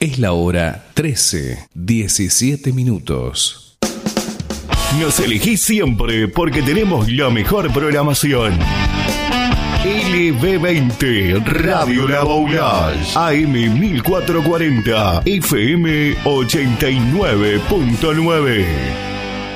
Es la hora 13:17. Nos elegís siempre porque tenemos la mejor programación. LB20 Radio La Boulage, AM 1440, FM 89.9.